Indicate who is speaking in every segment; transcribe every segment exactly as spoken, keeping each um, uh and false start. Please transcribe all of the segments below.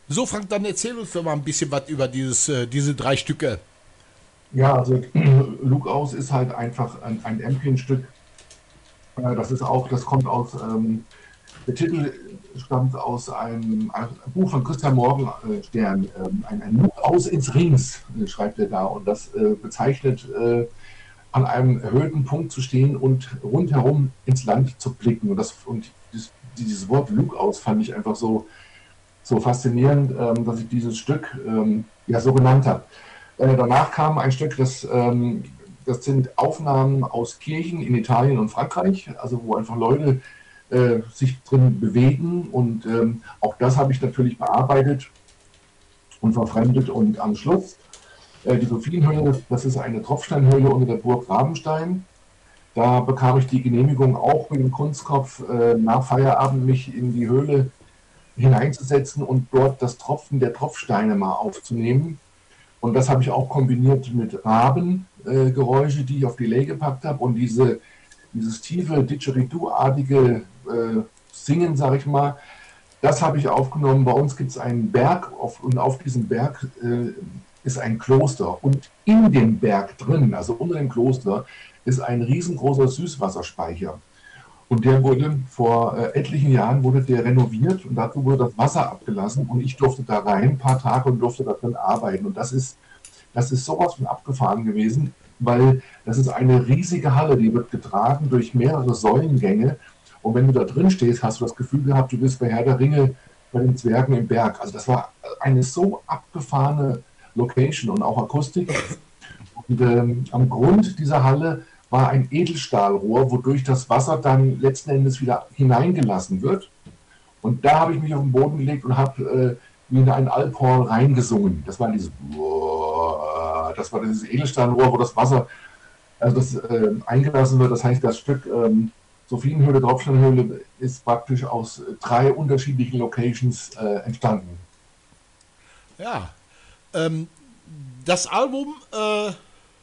Speaker 1: So, Frank, dann erzähl uns doch mal ein bisschen was über dieses, äh, diese drei Stücke.
Speaker 2: Ja, also Luke aus ist halt einfach ein, ein Ambient-Stück. Äh, Das ist auch, das kommt aus, ähm, der Titel stammt aus einem, einem Buch von Christian Morgenstern, ähm, ein, ein Luke aus ins Rings, äh, schreibt er da. Und das äh, bezeichnet, äh, an einem erhöhten Punkt zu stehen und rundherum ins Land zu blicken. Und, das, und dieses, dieses Wort Luke aus fand ich einfach so, so faszinierend, ähm, dass ich dieses Stück ähm, ja so genannt habe. Äh, danach kam ein Stück, das, ähm, das sind Aufnahmen aus Kirchen in Italien und Frankreich, also wo einfach Leute äh, sich drin bewegen. Und ähm, auch das habe ich natürlich bearbeitet und verfremdet. Und am Schluss äh, die Sophienhöhle, das, das ist eine Tropfsteinhöhle unter der Burg Rabenstein. Da bekam ich die Genehmigung, auch mit dem Kunstkopf äh, nach Feierabend mich in die Höhle hineinzusetzen und dort das Tropfen der Tropfsteine mal aufzunehmen. Und das habe ich auch kombiniert mit Rabengeräusche, äh, die ich auf Delay gepackt habe. Und diese, dieses tiefe Didgeridoo-artige äh, Singen, sage ich mal, das habe ich aufgenommen. Bei uns gibt es einen Berg auf, und auf diesem Berg äh, ist ein Kloster. Und in dem Berg drin, also unter dem Kloster, ist ein riesengroßer Süßwasserspeicher. Und der wurde vor äh, etlichen Jahren wurde der renoviert und dazu wurde das Wasser abgelassen und ich durfte da rein ein paar Tage und durfte da drin arbeiten. Und das ist, das ist sowas von abgefahren gewesen, weil das ist eine riesige Halle, die wird getragen durch mehrere Säulengänge. Und wenn du da drin stehst, hast du das Gefühl gehabt, du bist bei Herr der Ringe bei den Zwergen im Berg. Also das war eine so abgefahrene Location und auch Akustik. Und ähm, am Grund dieser Halle war ein Edelstahlrohr, wodurch das Wasser dann letzten Endes wieder hineingelassen wird. Und da habe ich mich auf den Boden gelegt und habe äh, wie in ein Alphorn reingesungen. Das war dieses, das war dieses Edelstahlrohr, wo das Wasser, also das äh, eingelassen wird. Das heißt, das Stück ähm, Sophienhöhle, Tropfsteinhöhle ist praktisch aus drei unterschiedlichen Locations äh, entstanden.
Speaker 1: Ja, ähm, das Album äh,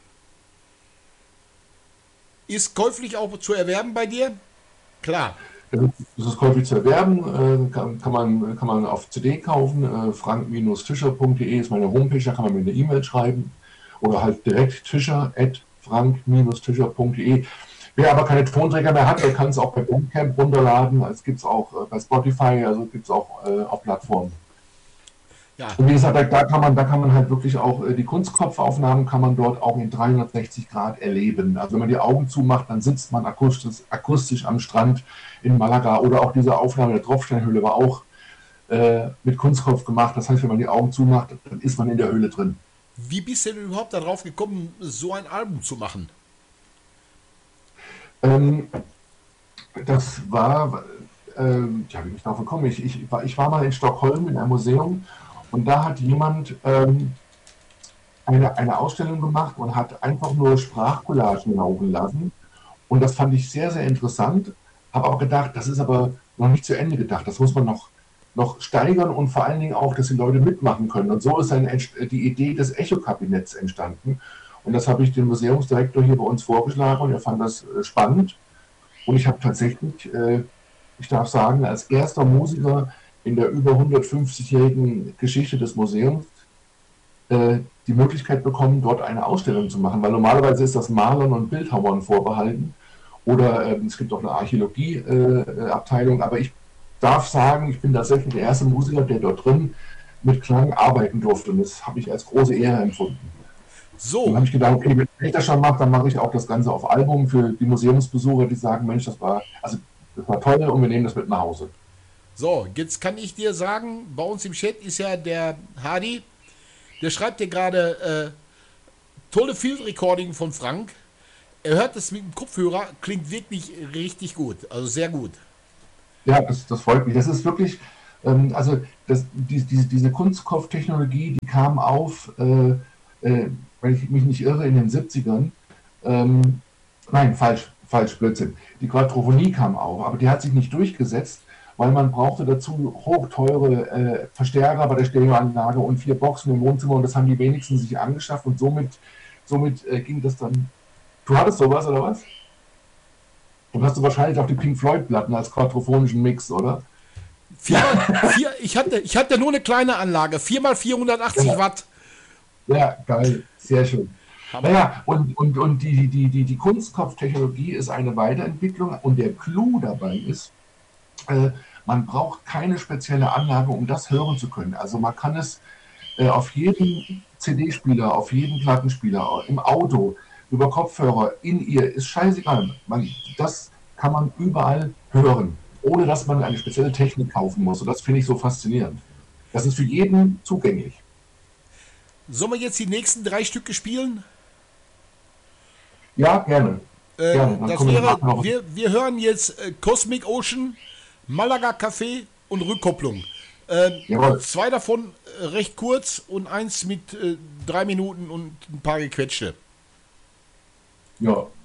Speaker 1: ist käuflich auch zu erwerben bei dir? Klar.
Speaker 2: Das ist käuflich zu erwerben, äh, kann, kann, man, kann man auf C D kaufen. Äh, frank-tischer punkt de ist meine Homepage, da kann man mir eine E-Mail schreiben oder halt direkt tischer at frank-tischer punkt de. Wer aber keine Tonträger mehr hat, der kann es auch bei Bandcamp runterladen. Es gibt es auch äh, bei Spotify, also gibt es auch äh, auf Plattformen.
Speaker 1: Ja,
Speaker 2: Und wie gesagt, da, da, kann man, da kann man halt wirklich auch äh, die Kunstkopfaufnahmen kann man dort auch in dreihundertsechzig Grad erleben. Also wenn man die Augen zumacht, dann sitzt man akustisch, akustisch am Strand in Malaga oder auch diese Aufnahme der Tropfsteinhöhle war auch äh, mit Kunstkopf gemacht. Das heißt, wenn man die Augen zumacht, dann ist man in der Höhle drin.
Speaker 1: wie bist du denn überhaupt darauf gekommen, so ein Album zu machen?
Speaker 2: Ähm, Das war, äh, ja, wie bin ich darauf gekommen? Ich, ich, war, ich war mal in Stockholm in einem Museum und da hat jemand ähm, eine, eine Ausstellung gemacht und hat einfach nur Sprachcollagen laufen lassen. Und das fand ich sehr, sehr interessant. Habe auch gedacht, das ist aber noch nicht zu Ende gedacht. Das muss man noch, noch steigern und vor allen Dingen auch, dass die Leute mitmachen können. Und so ist dann die Idee des Echo-Kabinetts entstanden. Und das habe ich dem Museumsdirektor hier bei uns vorgeschlagen und er fand das äh, spannend. Und ich habe tatsächlich, äh, ich darf sagen, als erster Musiker in der über hundertfünfzigjährigen Geschichte des Museums äh, die Möglichkeit bekommen, dort eine Ausstellung zu machen. Weil normalerweise ist das Malern und Bildhauern vorbehalten. Oder äh, es gibt auch eine Archäologie-Abteilung. Äh, aber ich darf sagen, ich bin tatsächlich der erste Musiker, der dort drin mit Klang arbeiten durfte. Und das habe ich als große Ehre empfunden. Dann
Speaker 1: So,
Speaker 2: habe ich gedacht, okay, wenn ich das schon mache, dann mache ich auch das Ganze auf Album für die Museumsbesucher, die sagen, Mensch, das war, also das war toll und wir nehmen das mit nach Hause.
Speaker 1: so, jetzt kann ich dir sagen, bei uns im Chat ist ja der Hadi, der schreibt dir gerade äh, tolle Field Recording von Frank. Er hört das mit dem Kopfhörer, klingt wirklich richtig gut, also sehr gut.
Speaker 2: Ja, das, das freut mich. Das ist wirklich, ähm, also das, die, diese, diese Kunstkopftechnologie, die kam auf, äh, äh, wenn ich mich nicht irre, in den siebzigern. Ähm, nein, falsch, falsch, Blödsinn. Die Quadrophonie kam auf, aber die hat sich nicht durchgesetzt, weil man brauchte dazu hochteure äh, Verstärker bei der Stereoanlage und vier Boxen im Wohnzimmer und das haben die wenigsten sich angeschafft und somit, somit äh, ging das dann. Du hattest sowas oder was? Dann hast du wahrscheinlich auch die Pink Floyd Platten als quadrophonischen Mix, oder?
Speaker 1: Vier, vier, ich, hatte, ich hatte nur eine kleine Anlage, vier mal vierhundertachtzig
Speaker 2: Ja.
Speaker 1: Watt.
Speaker 2: Ja, geil, sehr schön.
Speaker 1: Hammer.
Speaker 2: Naja, und, und, und die, die, die, die Kunstkopftechnologie ist eine Weiterentwicklung und der Clou dabei ist, äh, man braucht keine spezielle Anlage, um das hören zu können. Also man kann es äh, auf jeden C D-Spieler, auf jeden Plattenspieler, im Auto, über Kopfhörer, in ihr, ist scheißegal. Man, das kann man überall hören, ohne dass man eine spezielle Technik kaufen muss. Und das finde ich so faszinierend. Das ist für jeden zugänglich.
Speaker 1: Sollen wir jetzt die nächsten drei Stücke spielen?
Speaker 2: Ja, gerne.
Speaker 1: Äh,
Speaker 2: gerne. Dann
Speaker 1: das
Speaker 2: kommen wir
Speaker 1: wäre,
Speaker 2: nachher noch-
Speaker 1: wir, wir hören jetzt äh, Cosmic Ocean, Malaga Café und Rückkopplung. Äh,
Speaker 2: Jawohl.
Speaker 1: zwei davon äh, recht kurz und eins mit äh, drei Minuten und ein paar gequetschte.
Speaker 2: Ja,